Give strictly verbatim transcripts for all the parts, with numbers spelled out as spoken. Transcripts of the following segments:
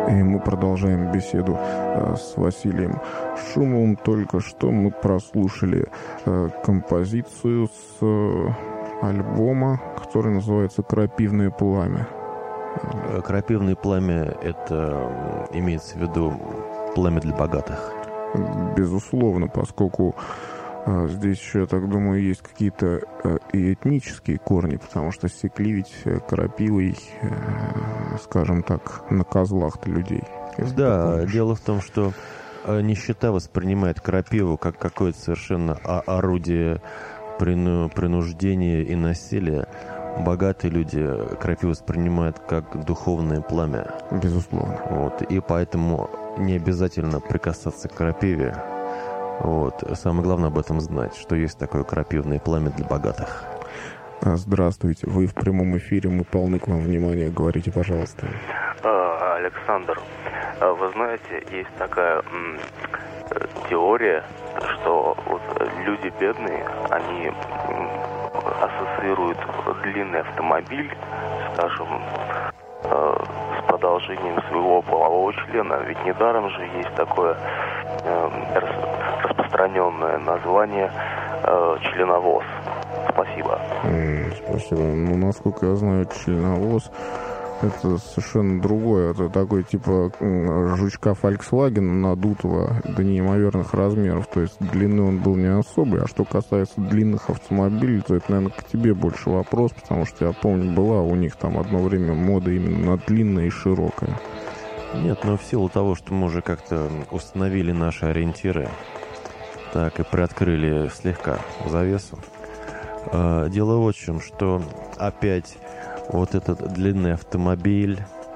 И мы продолжаем беседу э, с Василием Шумовым. Только что мы прослушали э, композицию с э, альбома, который называется «Крапивное пламя». «Крапивное пламя» — это имеется в виду пламя для богатых? Безусловно, поскольку э, здесь еще, я так думаю, есть какие-то э, и этнические корни, потому что секли ведь крапивой, э, скажем так, на козлах-то людей. Да, дело в том, что нищета воспринимает крапиву как какое-то совершенно орудие принуждения и насилия. Богатые люди крапиву воспринимают как духовное пламя. Безусловно. Вот, и поэтому не обязательно прикасаться к крапиве. Вот. Самое главное об этом знать, что есть такое крапивное пламя для богатых. Здравствуйте, вы в прямом эфире, мы полны к вам внимания, говорите, пожалуйста. Александр, вы знаете, есть такая м, теория, что вот люди бедные, они м, ассоциируют длинный автомобиль, скажем, э, с продолжением своего полового члена. Ведь недаром же есть такое э, рас, распространенное название э, членовоз. Спасибо. Mm, спасибо. Ну, насколько я знаю, членовоз — это совершенно другое. Это такой типа жучка Volkswagen надутого до неимоверных размеров. То есть длины он был не особый. А что касается длинных автомобилей, то это, наверное, к тебе больше вопрос, потому что я помню, была у них там одно время мода именно на длинное и широкое. Нет, но в силу того, что мы уже как-то установили наши ориентиры, так и приоткрыли слегка завесу. Дело вот в чем, что опять вот этот длинный автомобиль,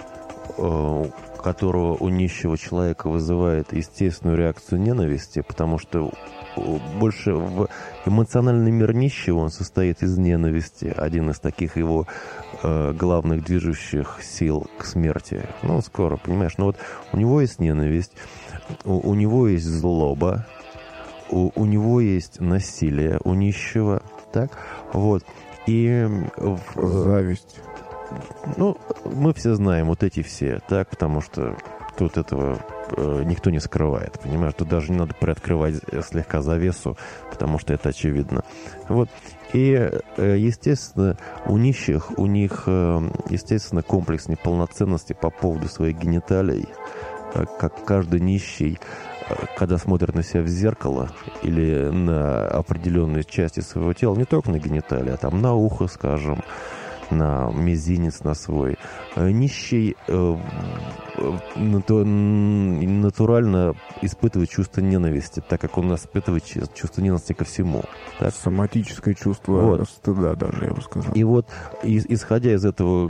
которого у нищего человека вызывает естественную реакцию ненависти, потому что больше в эмоциональный мир нищего он состоит из ненависти, один из таких его э, главных движущих сил к смерти. Ну, скоро, понимаешь, но вот у него есть ненависть, у, у него есть злоба, у, у него есть насилие у нищего, так, вот, и... Зависть. Ну, мы все знаем вот эти все, так, потому что тут этого э, никто не скрывает, понимаешь? Тут даже не надо приоткрывать слегка завесу, потому что это очевидно. Вот. И, э, естественно, у нищих, у них, э, естественно, комплекс неполноценности по поводу своих гениталий, э, как каждый нищий, э, когда смотрит на себя в зеркало или на определенные части своего тела, не только на гениталии, а там на ухо, скажем, на мизинец, на свой. Нищий э, нату, натурально испытывает чувство ненависти, так как он испытывает чувство ненависти ко всему. Так? Соматическое чувство вот. Стыда даже, я бы сказал. И вот, и, исходя из этого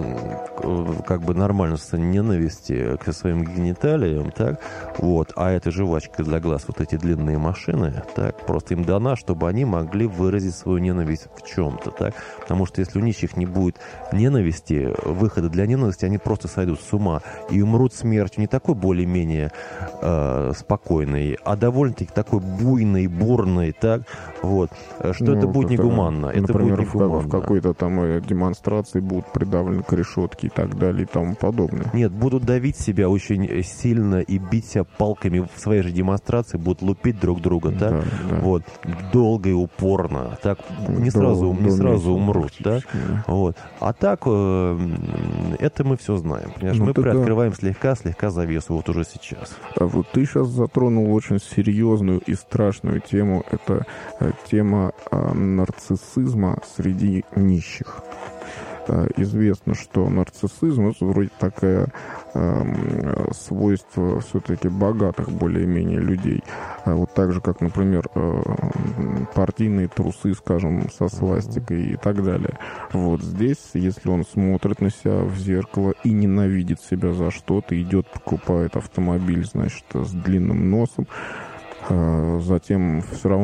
как бы нормального состояния ненависти к своим гениталиям, так, вот, а это жвачка для глаз, вот эти длинные машины, так, просто им дана, чтобы они могли выразить свою ненависть в чем-то, так, потому что если у нищих не будет ненависти, выхода для ненависти, они просто сойдут с ума и умрут смертью не такой более-менее э, спокойной, а довольно-таки такой буйной, бурной, так, вот, что ну, это будет это, негуманно. Например, это будет негуманно. В какой-то там демонстрации будут придавлены к решетке и так далее и тому подобное. Нет, будут давить себя очень сильно и бить себя палками в своей же демонстрации, будут лупить друг друга, так, да, да. Вот, долго и упорно, так, не до, сразу, не сразу умрут, да, вот, а так, э, это мы все знаем, понимаешь, ну, мы приоткрываем слегка-слегка завесу вот уже сейчас. А вот ты сейчас затронул очень серьезную и страшную тему, это тема э, нарциссизма среди нищих. Известно, что нарциссизм — это вроде такое э, свойство все-таки богатых более-менее людей. А вот так же, как, например, э, партийные трусы, скажем, со свастикой и так далее. Вот здесь, если он смотрит на себя в зеркало и ненавидит себя за что-то, идет, покупает автомобиль, значит, с длинным носом, э, затем все равно